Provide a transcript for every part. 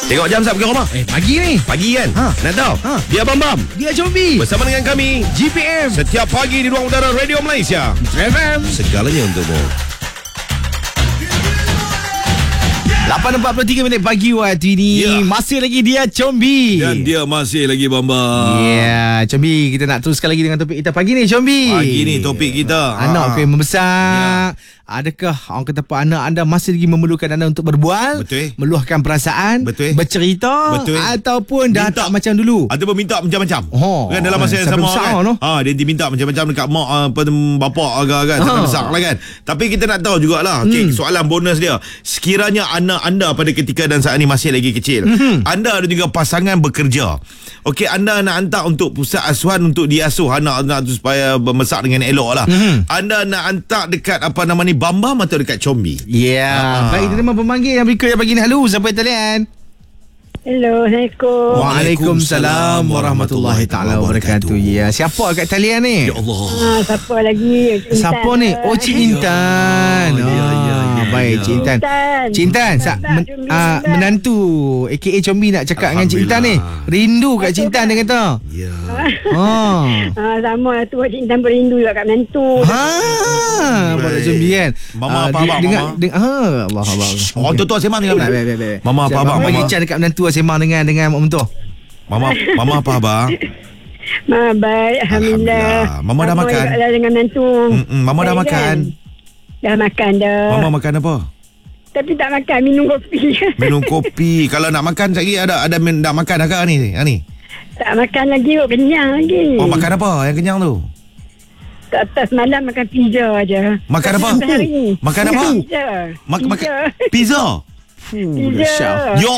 Tengok jam sat pergi rumah. Pagi ni. Pagi kan? Nak tahu? Dia Bam. Dia Combi. Bersama dengan kami GPM. setiap pagi di ruang udara Radio Malaysia. FM. Segalanya untukmu. 8.43 minit pagi waktu ini. Masih lagi dia Combi. Dan dia masih lagi Bam. Combi, kita nak teruskan lagi dengan topik kita pagi ni, Combi. Pagi ni topik kita Anak yang membesar. Adakah orang kata apa, anak anda masih lagi memerlukan anda untuk berbual? Betul. Meluahkan perasaan? Betul. Bercerita? Betul. Ataupun dah tak macam dulu? Ataupun minta macam-macam. Oh, kan dalam masa yang sampai sama besar, kan. no? Dia diminta macam-macam dekat mak bapak agak-agak sampai besar lah kan. Tapi kita nak tahu jugalah. Okey, soalan bonus dia. Sekiranya anak anda pada ketika dan saat ini masih lagi kecil, anda ada juga pasangan bekerja. Okey, anda nak hantar untuk pusat asuhan untuk diasuh anak-anak tu supaya membesar dengan elok lah. Anda nak hantar dekat apa nama ni, Bam atau dekat Combi? Baik, kita terima pemanggil yang berikut yang pagi ni. Halo, siapa talian? Hello, Assalamualaikum. Waalaikumsalam warahmatullahi taala wabarakatuh. Ya, siapa kat talian ni? Ya Allah. Siapa lagi? Cik Siapa Intan. ni? Oh, Cik Intan. Baik, Cik Intan. Cik Intan, menantu AKA Combi nak cakap dengan Cik Intan ni. Rindu kat Cik Intan, dia kata. Ya. Sama lah tu, Cik Intan berindu juga kat menantu. Pada Combi kan. Mama apa abang? Allah. Orang tua sembang dengan Baik. Mama apa abang? Bagi Cik dekat menantu sembang dengan mak mentua. Mama apa abang? Baik, Alhamdulillah. Mama dah makan? Sama dengan menantu. Mama dah Baik, makan? kan? Dah makan dah. Mama makan apa? Tapi tak makan, minum kopi. Minum kopi. Kalau nak makan sekali ada nak makan dah ke ni? Tak makan lagi, kenyang lagi. Oh, makan apa yang kenyang tu? Tak semalam makan pizza aja. Makan apa? Makan apa? Pizza. Pizza. Pizza. Ya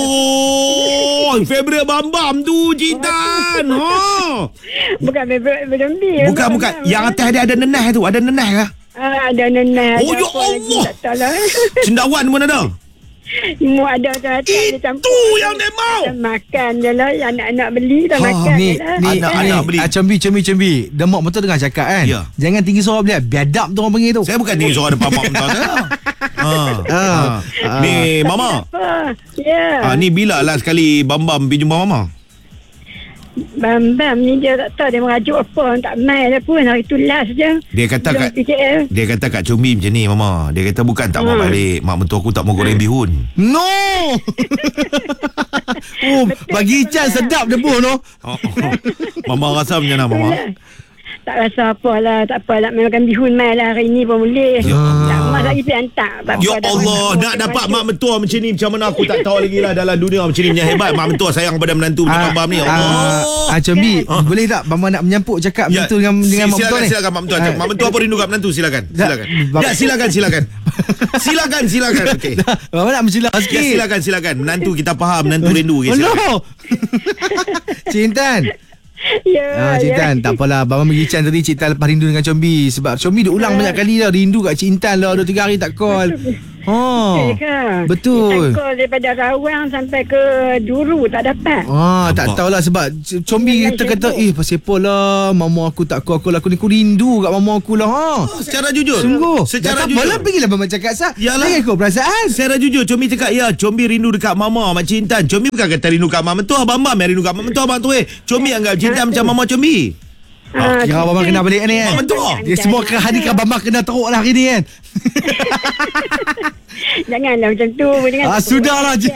Allah, favorite Bam tu Jitan. Bukan berdombi. Bukan. Yang atas dia ada nenah tu. Ada nenah ke? Ada nenah. Oh, ya Allah. Tak tahu lah. Cendawan pun ada. Semua ada hati dia campur. Itu yang dia mau. Makan je lah. Anak-anak beli dah makan Ni je lah. anak-anak beli. Combi. Demak betul dengar cakap kan. Ya. Jangan tinggi suara beliau. Biadab tu orang panggil tu. Saya bukan tinggi suara depan mak mentua saya. Ni Mama. Apa? Ya. Ni bila last kali Bam pergi jumpa Mama? Bam ni dia tak tahu dia merajuk apa. Tak main dah pun. Hari tu last je. Dia kata kat PKL. Dia kata kat Combi macam ni Mama. Dia kata bukan tak mau balik. Mak mentua aku tak mau goreng bihun. No. Bagi Ican sedap dia pun no. Mama rasa macam mana Mama? Tak rasa apalah. Tak apa nak makan bihun mai lah. Hari ni pun boleh. Tak mas lagi pergi hantar. Ya Allah, nak dapat mak mentua macam ni macam mana aku tak tahu lagi lah dalam dunia macam ni. Macam hebat mak mentua sayang pada menantu macam Bam ni. Allah. Combi, boleh tak Bama nak menyampuk cakap betul dengan mak mentua ni? Silakan mak mentua. Mak mentua apa rindu kat menantu? Silakan. Silakan. Okey. Bama nak mencilah sikit. Silakan. Menantu kita faham, menantu rindu. Oh no. Cik Intan. Ya. Cik Intan, tak apalah. Bama bagi Ican tadi Cik Intan lepas rindu dengan Combi. Sebab Combi dia ulang banyak kali dah. Rindu kat Cik Intan lah. 2-3 hari tak call. Betul. Call daripada Rawang sampai ke Duru tak dapat. Tak tahulah sebab Combi kata pasal apa lah mama aku tak call aku ni. Aku rindu kat mama aku lah. Secara jujur. Sungguh. Secara jujur. jujur. Malah pergilah Bama cakap sah. Yalah. Jangan kau perasaan. Secara jujur Combi cakap Combi rindu dekat mama mak Cik Intan. Combi bukan kata rindu kat mak mentua. Bam yang rindu kat mak mentua abang tu. Combi anggap Cik Intan macam mama Combi. Kira Bama kena balik ni kan. Mak mentua. Dia semua kehadiran Bama kena teruk lah hari ni kan. Janganlah macam tu. Sudahlah je.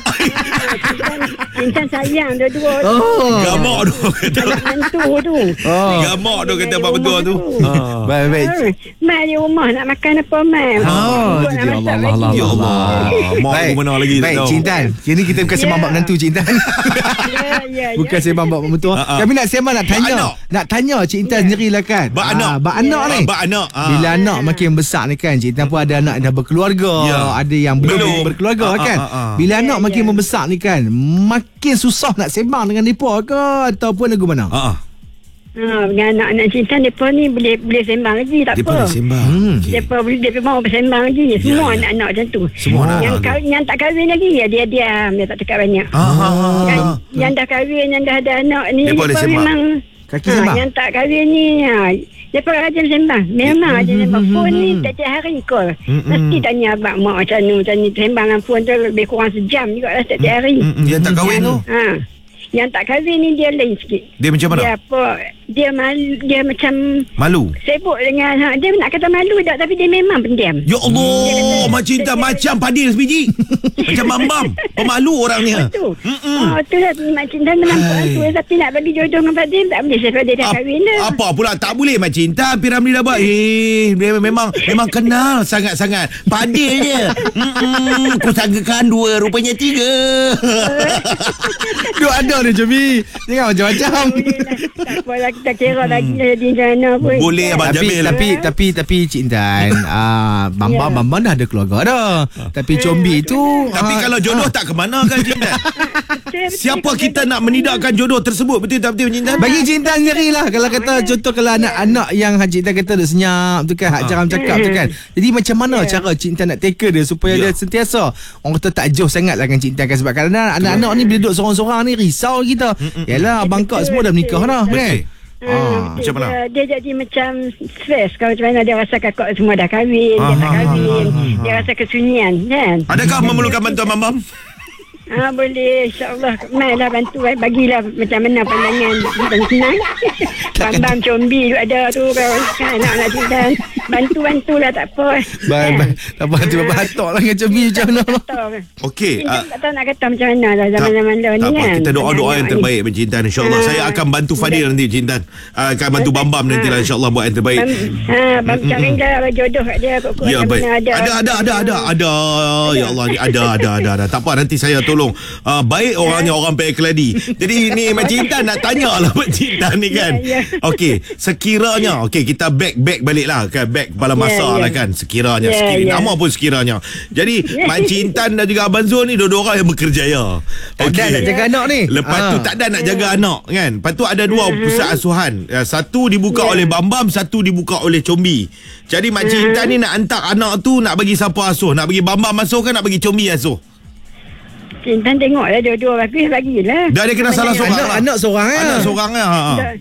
Intan sayang dua-dua. Gamak tu kata. Menantu tu. Gamak tu kata mak mentua tu. Baik. Mai di rumah nak makan apa mai. Allah. Ya Allah. Mak aku mana lagi tak baik, tahu. Cik Intan. Kini kita bukan sembang bab menantu Cik Intan. Bukan sembang bab mentua. Kami nak sembang nak tanya Cik Intan sendirilah kan. Bak anak. Bak anak ni. Bak anak. Bila anak makin besar ni kan, Cik Intan pun ada anak dah berkeluarga, ada yang belum berkeluarga kan. Bila anak makin membesar ni kan, makin susah nak sembang dengan mereka ke ataupun lagu mana? Dengan anak-anak Cik Intan mereka ni boleh sembang lagi tak Dia apa. boleh sembang. Mereka mau bersembang lagi. Semua anak-anak macam tu. Semua anak. Yang tak kahwin lagi dia diam, dia tak cakap banyak. Yang dah kahwin, yang dah ada anak ni dia boleh sembang. memang Kaki sembang. Yang tak kahwin ni Mereka rajin sembang. Memang rajin sembang. Phone ni tiap hari call. Mesti tanya abang mak macam ni. Sembang dengan phone tu lebih kurang sejam juga lah tiap hari. Yang tak kahwin tu? Yang tak kahwin ni dia lain sikit. Dia macam mana? Dia apa? Dia malu, dia macam malu. Sibuk dengan dia nak kata malu tak, tapi dia memang pendiam. Ya Allah, Mak Cinta macam Padil sebiji. Macam Bambam. Pemalu orangnya. Betul. Tu lah Mak Cinta menampak tu, tapi nak bagi jodoh dengan Fadil tak boleh sebab dia dah kahwin dah. Apa pula tak boleh Mak Cinta? Hampir Ramli dah buat. Dia memang kenal sangat-sangat. Padil je. Ku sangkakan 2, rupanya 3. Duk ada ni Jumi. Jangan macam-macam. Tak apalah, kita kira lagi jadi sana pun. Boleh Abang Jamil. Tapi Cik Intan, Bambang dah ada keluarga dah. Tapi Combi tu, tapi kalau jodoh tak ke mana kan Cik Intan? Siapa kita nak menidakkan jodoh tersebut? Betul tak betul Cik Intan? bagi Cik Intan sendiri lah. Kalau kata contoh kalau anak-anak yang Cik Intan kata duk senyap tu kan, hak jaram cakap tu kan. Jadi macam mana cara Cik Intan nak tackle dia supaya dia sentiasa orang kata tak jauh sangat lah dengan Cik Intan kan, sebab kadang-kadang anak-anak ni bila duduk sorang-sorang ni risau kita. Yalah abang kak semua dah menikah dah kan. Macam mana? Dia jadi macam stres kalau macam mana dia rasa kakak semua dah kahwin, dia tak kahwin. Dia rasa kesunyian kan. Adakah memerlukan bantuan Bambam? Boleh, insyaAllah. Mainlah bantu, bagilah macam mana pandangan. Bukan senang. Bambam Combi ada tu kan, anak-anak Cinta. Bantu-bantulah tak apa. Baik. Tak apa, cuba batok lah dengan Combi macam mana. Okey. Tak tahu nak kata macam mana lah zaman-zaman ni Tak apa, kan. kita doa-doa yang terbaik Cik Intan. InsyaAllah saya akan bantu Fadil nanti Cik Intan. Akan bantu Bambam nanti lah insyaAllah buat yang terbaik. Cari dah jodoh kat dia. Ya baik. Ada. Ya Allah ni ada. Tak apa, nanti saya tolong. Baik orangnya orang Pek Keladi. Jadi ni Mak Cik Intan nak tanya lah Mak Cik Intan ni kan. Okey, sekiranya kita back balik lah kan, back kepala masa lah kan. Sekiranya nama pun sekiranya. Jadi Mak Cik Intan dan juga Abang Zul ni dua-dua orang yang berkerjaya. Tak ada nak jaga anak ni. Lepas tu tak ada nak jaga anak kan. Lepas tu ada 2 pusat asuhan. Satu dibuka oleh Bambam, satu dibuka oleh Combi. Jadi Mak Cik Intan ni nak hantar anak tu, nak bagi siapa asuh? Nak bagi Bambam asuh kan nak bagi Combi asuh? Cinta tengoklah dua-dua bagilah. Dah dia kena salah seorang. Anak seorang kan. Anak seorang lah.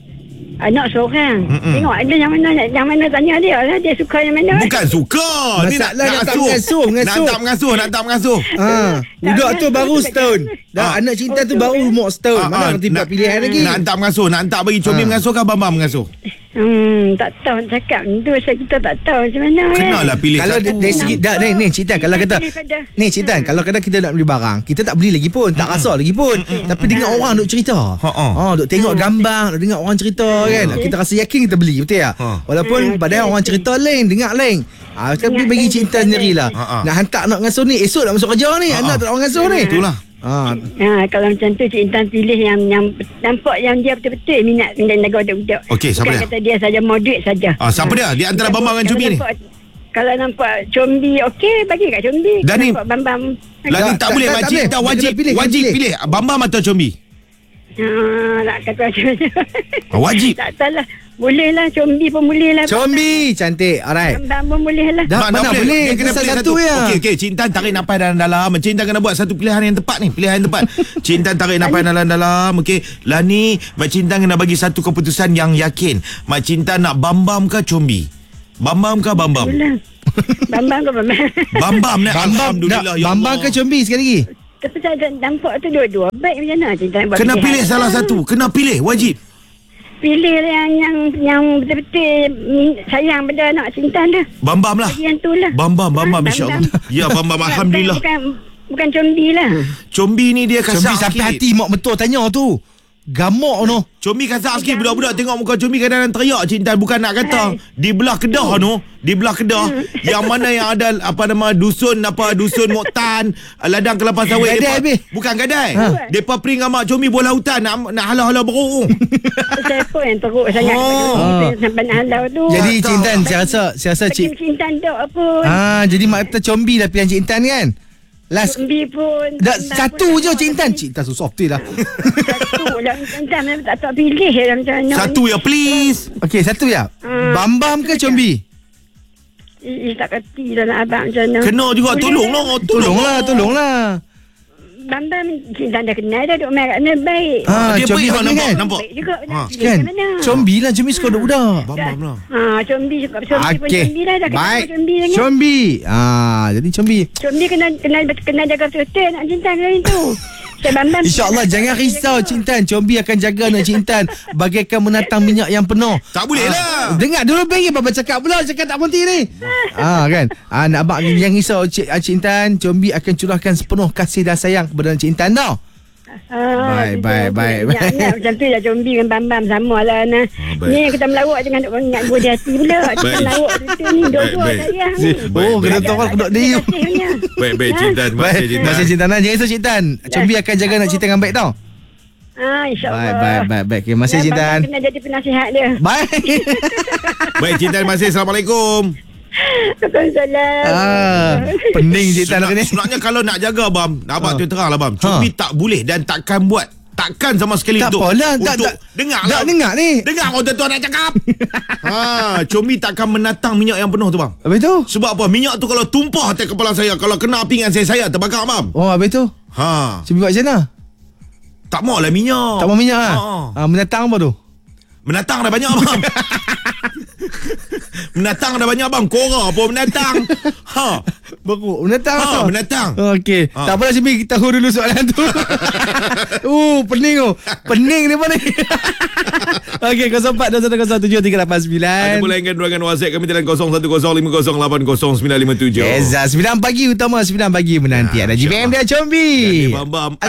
Anak seorang. Tengok ada yang mana tanya dia lah. Dia suka yang mana. Bukan suka. Ni Masalah nak tak mengasuh. Nak tak mengasuh. Budak tu baru setahun. Dah anak Cinta tu baru umur setahun. Mana nanti buat pilihan lagi. Nak hantar mengasuh. Nak hantar bagi Combi mengasuh ke Bambam mengasuh? Tak tahu nak cakap tu. Kita tak tahu macam mana. Kenalah pilih kalau satu. dari segi ni Cinta kalau kata ni Cinta kalau kadang kita nak beli barang, kita tak beli lagi pun, tak rasa lagi pun, tapi dengar orang duk cerita. Duk tengok gambar, duk dengar orang cerita kan. Kita rasa yakin kita beli, betul tak? Walaupun padahal orang cerita lain, dengar lain. Tapi bagi Cinta sendirilah. Nak hantar anak ngasuh ni, esok nak masuk kerja ni, anak tak orang ngasuh ni. Itulah. Kalau macam tu Cik Intan pilih yang nampak yang dia betul-betul minat dan jaga budak-budak. Okey, siapa dia? Bukan kata dia saja mau duit saja. Siapa dia? Di antara Bambam dengan Combi ni? Kalau nampak Combi okey, bagi kat Combi. Dan ni nampak Bambam. Lah ni tak boleh Mak Cik Intan wajib pilih Bambam atau Combi? Nak kata macam mana? Wajib. Tak salah. Boleh lah, Combi pun boleh lah. Combi cantik. Alright. Bambam pun boleh lah. Dah mana boleh. Kena pilih satu ya. Okey, Cik Intan tarik nafas dalam-dalam. Cik Intan kena buat satu pilihan yang tepat ni. Pilihan yang tepat. Cik Intan tarik nafas dalam-dalam. Okey. Lah ni Mak Cik Intan kena bagi satu keputusan yang yakin. Mak Cik Intan nak Bambam ke Combi? Bambam ke Bambam? Bambam ke Bambam? Bambam ni. Alhamdulillah. Bambam ke Combi sekali lagi? Tapi saya nampak tu dua-dua. Baik macam mana Cik Intan buat kena pilihan? pilih salah satu. Kena pilih. Wajib. Pilih yang betul-betul sayang pada anak Cinta dah. Bambam lah. Yang tu lah. Bambam insya-Allah. Ya Bambam alhamdulillah. Bukan Combi lah. Combi ni dia kasar Combi sampai sikit. hati mak betul tanya tu. Gamok tu. Combi kasar sikit. Budak-budak tengok muka Combi kadang-kadang teriak Cik Intan. Bukan nak kata di belah Kedah tu. Di belah Kedah yang mana yang ada dusun Moktan, ladang kelapa sawit. Bukan gadai. Depa pering dengan mak Combi bola hutan nak halau-halau berung. Saya pun yang teruk sangat sampai nak halau tu. Jadi Cik Intan saya rasa Cik Intan dok pun. jadi mak kata Combi lah pilihan Cik Intan kan. Last Combi pun satu je Cik Intan. Cik Intan susah betul lah. Satu lah Cik Intan tak tahu pilih lah macam mana. Satu ya please. Okey satu ya. Bambam ke Combi? Tak kerti lah nak abang macam mana. Kena juga. Tolonglah. Tolonglah. Bambam Cinta dah kenal dah. Duk main kat mana baik. Dia Combi baik bagus kan? nampak. Baik juga. Kan? Mana? Combi lah. Combi suka budak-budak. Bambam lah. Combi juga. Combi pun Okey. Combi lah. Dah kenal Baik. Combi sangat. Combi. Jadi Combi. Combi kena jaga betul-betul nak Cinta kali tu. Saya Bambam. InsyaAllah jangan risau Cik Intan. Combi akan jaga nak Cik Intan bagaikan menatang minyak yang penuh. Tak boleh lah. Dengar dulu bagi Baba cakap pula. Cakap tak berhenti ni. Kan. Nak abang yang risau Cik Intan. Combi akan curahkan sepenuh kasih dan sayang kepada Cik Intan tau. Baik. Macam tu lah Combi dengan Bambam sama lah. baik. Ni kita melawak jangan nak ingat gua di hati pula. Kita melawak tu ni. Dua-dua Baik. sayang. Baik, Kena baik. tolak kedok dia. Baik, Cik Tan. Terima kasih, Cik Terima Tan. kasih Cik Intan. Jangan risau Cik Intan. Combi akan jaga nak Cik Intan dengan baik tau. InsyaAllah. Baik. Terima kasih Cik Intan. Kena jadi penasihat dia. Baik. Baik, Cik Tan. Terima kasih. Assalamualaikum. Waalaikumsalam. Pening Cik Intan ni. Sebenarnya kalau nak jaga Bam, abang tu terang lah Bam. Combi tak boleh dan takkan buat. Takkan sama sekali Tak untuk apalah. untuk dengar lah. Tak dengar ni. Dengar orang tuan nak cakap. Combi takkan menatang minyak yang penuh tu Bam. Habis tu? Sebab apa? Minyak tu kalau tumpah atas kepala saya, kalau kena pinggan saya terbakar Bam. Oh, habis tu? Combi buat macam mana? Tak mau lah minyak. Tak mau minyak lah? Menatang apa tu? Menatang dah banyak Bam. Menatang dah banyak Bam. Korang pun menatang. Beruk menatang. Menatang. Okey. Tak apalah Syimi, kita tahu dulu soalan tu. Pening tu. Pening ni pun ni. Okey, 0421017389. Ada pula yang ruangan WhatsApp kami dalam 0105080957. Yes, 9 pagi utama 9 pagi menanti. Ada JPM dia Combi. Bam.